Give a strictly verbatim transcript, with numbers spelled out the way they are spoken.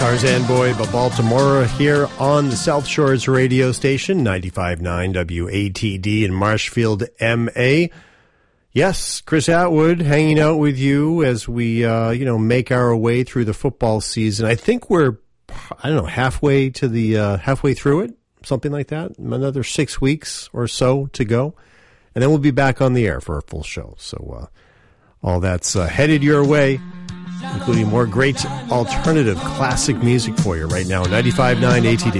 Tarzan Boy, but Baltimore here on the South Shores radio station, ninety-five point nine W A T D in Marshfield, M A. Yes, Chris Atwood hanging out with you as we, uh, you know, make our way through the football season. I think we're, I don't know, halfway to the, uh, halfway through it, something like that. Another six weeks or so to go. And then we'll be back on the air for a full show. So, uh, all that's uh, headed your way, including more great alternative classic music for you right now. ninety-five point nine A T D.